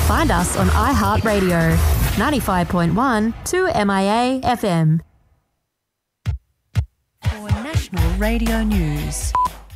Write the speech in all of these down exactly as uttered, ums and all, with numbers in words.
Find us on iHeartRadio, ninety-five point one to M I A F M. For National Radio News.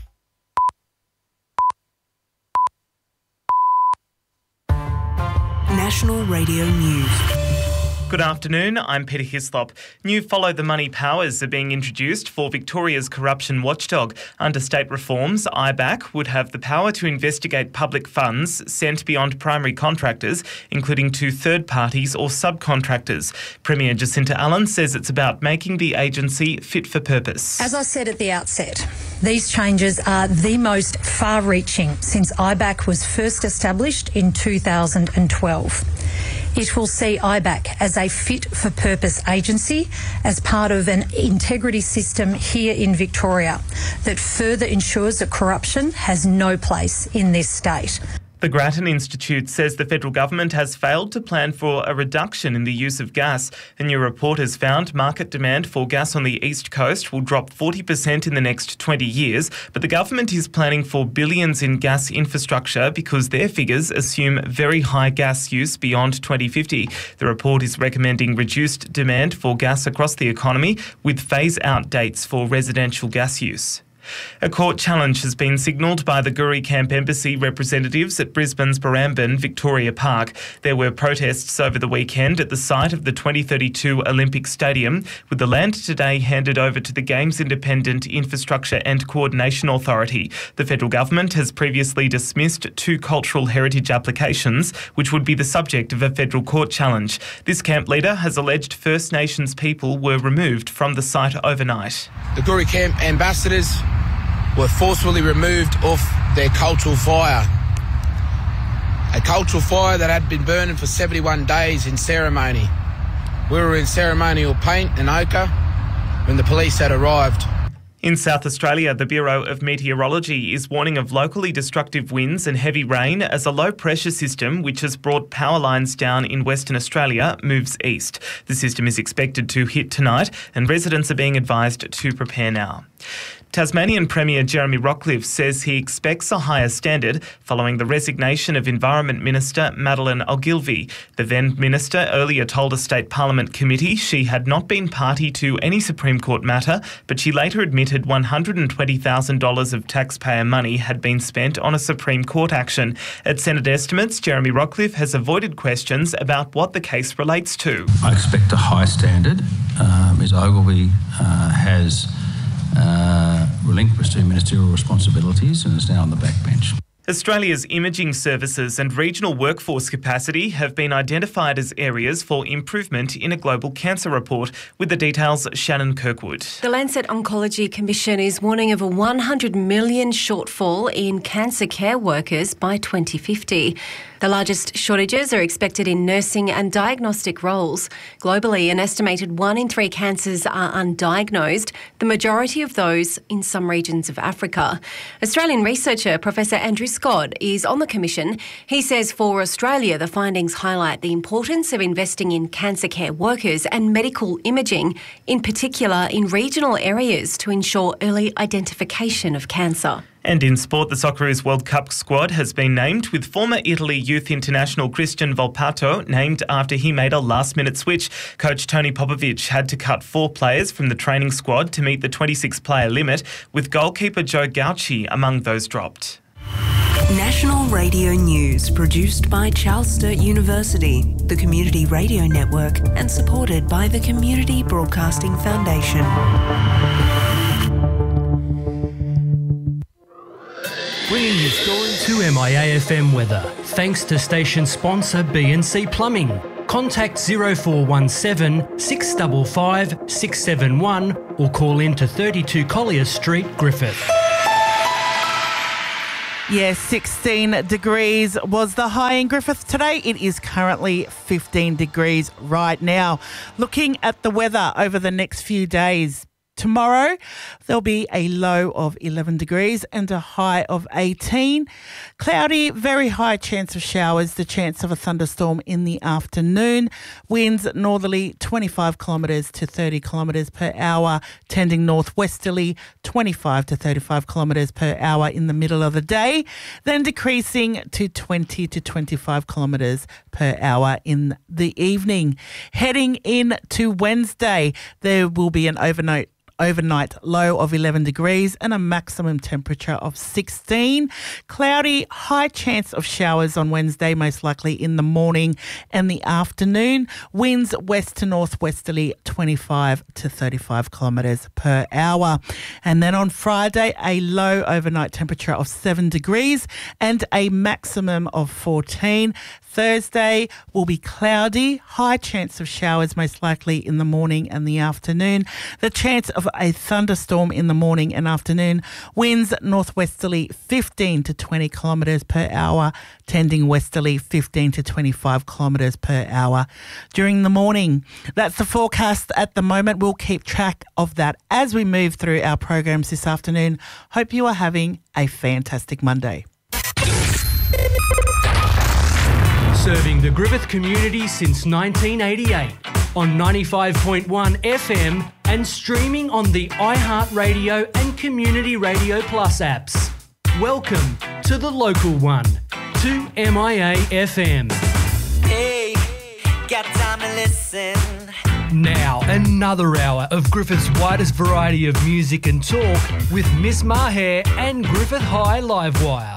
National Radio News. Good afternoon, I'm Peter Hislop. New Follow the Money powers are being introduced for Victoria's corruption watchdog. Under state reforms, I B A C would have the power to investigate public funds sent beyond primary contractors, including to third parties or subcontractors. Premier Jacinta Allen says it's about making the agency fit for purpose. As I said at the outset, these changes are the most far-reaching since I B A C was first established in two thousand twelve. It will see I B A C as a fit-for-purpose agency as part of an integrity system here in Victoria that further ensures that corruption has no place in this state. The Grattan Institute says the federal government has failed to plan for a reduction in the use of gas. A new report has found market demand for gas on the East Coast will drop forty percent in the next twenty years, but the government is planning for billions in gas infrastructure because their figures assume very high gas use beyond twenty fifty. The report is recommending reduced demand for gas across the economy with phase-out dates for residential gas use. A court challenge has been signalled by the Guri Camp Embassy representatives at Brisbane's Barambin Victoria Park. There were protests over the weekend at the site of the twenty thirty-two Olympic Stadium, with the land today handed over to the Games Independent Infrastructure and Coordination Authority. The federal government has previously dismissed two cultural heritage applications, which would be the subject of a federal court challenge. This camp leader has alleged First Nations people were removed from the site overnight. The Guri Camp ambassadors were forcefully removed off their cultural fire. A cultural fire that had been burning for seventy-one days in ceremony. We were in ceremonial paint and ochre when the police had arrived. In South Australia, the Bureau of Meteorology is warning of locally destructive winds and heavy rain as a low-pressure system, which has brought power lines down in Western Australia, moves east. The system is expected to hit tonight, and residents are being advised to prepare now. Tasmanian Premier Jeremy Rockliff says he expects a higher standard following the resignation of Environment Minister Madeleine Ogilvie. The then minister earlier told a State Parliament committee she had not been party to any Supreme Court matter, but she later admitted one hundred twenty thousand dollars of taxpayer money had been spent on a Supreme Court action. At Senate estimates, Jeremy Rockliff has avoided questions about what the case relates to. I expect a high standard. Uh, Ms Ogilvie uh, has Uh, relinquished her ministerial responsibilities and is now on the backbench. Australia's imaging services and regional workforce capacity have been identified as areas for improvement in a global cancer report. With the details, Shannon Kirkwood. The Lancet Oncology Commission is warning of a one hundred million shortfall in cancer care workers by twenty fifty. The largest shortages are expected in nursing and diagnostic roles. Globally, an estimated one in three cancers are undiagnosed, the majority of those in some regions of Africa. Australian researcher Professor Andrew Scott is on the commission. He says for Australia, the findings highlight the importance of investing in cancer care workers and medical imaging, in particular in regional areas, to ensure early identification of cancer. And in sport, the Socceroos World Cup squad has been named, with former Italy youth international Christian Volpato named after he made a last-minute switch. Coach Tony Popovic had to cut four players from the training squad to meet the twenty-six player limit, with goalkeeper Joe Gauci among those dropped. National Radio News, produced by Charles Sturt University, the Community Radio Network, and supported by the Community Broadcasting Foundation. Bringing you story to M I A F M weather, thanks to station sponsor B and C Plumbing. Contact zero four one seven, six five five, six seven one or call in to thirty-two Collier Street, Griffith. Yes, sixteen degrees was the high in Griffith today. It is currently fifteen degrees right now. Looking at the weather over the next few days, Tomorrow, there'll be a low of eleven degrees and a high of eighteen. Cloudy, very high chance of showers, the chance of a thunderstorm in the afternoon. Winds northerly twenty-five kilometres to thirty kilometres per hour, tending northwesterly twenty-five to thirty-five kilometres per hour in the middle of the day, then decreasing to twenty to twenty-five kilometres per hour in the evening. Heading into Wednesday, there will be an overnight Overnight low of eleven degrees and a maximum temperature of sixteen. Cloudy, high chance of showers on Wednesday, most likely in the morning and the afternoon. Winds west to northwesterly twenty-five to thirty-five kilometres per hour. And then on Friday, a low overnight temperature of seven degrees and a maximum of fourteen. Thursday will be cloudy, high chance of showers most likely in the morning and the afternoon. The chance of a thunderstorm in the morning and afternoon. Winds northwesterly fifteen to twenty kilometres per hour, tending westerly fifteen to twenty-five kilometres per hour during the morning. That's the forecast at the moment. We'll keep track of that as we move through our programs this afternoon. Hope you are having a fantastic Monday. Serving the Griffith community since nineteen eighty-eight on ninety-five point one F M and streaming on the iHeartRadio and Community Radio Plus apps. Welcome to the local one, two M I A F M. Hey, got time to listen. Now, another hour of Griffith's widest variety of music and talk with Miss Maher and Griffith High Livewire.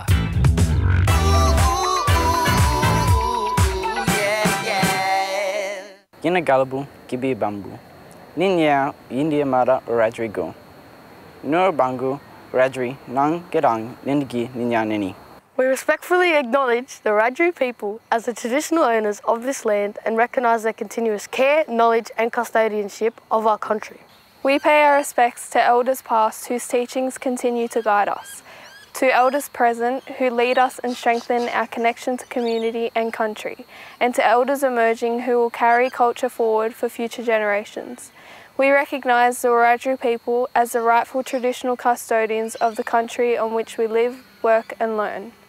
Gina Galabu, Gibi Bambu. Ninya, India Mara, Radrigo. Nur Bangu, Radri, Nang Gerang, Nindigi, Ninya Nini. We respectfully acknowledge the Radri people as the traditional owners of this land and recognise their continuous care, knowledge and custodianship of our country. We pay our respects to elders past whose teachings continue to guide us, to elders present who lead us and strengthen our connection to community and country, and to elders emerging who will carry culture forward for future generations. We recognise the Wiradjuri people as the rightful traditional custodians of the country on which we live, work and learn.